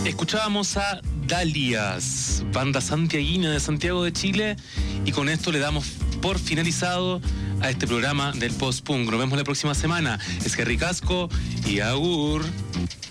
Escuchábamos a Dalias, banda santiaguina de Santiago de Chile, y con esto le damos por finalizado a este programa del Post-Punk. Nos vemos la próxima semana. Es Jerry Casco y agur.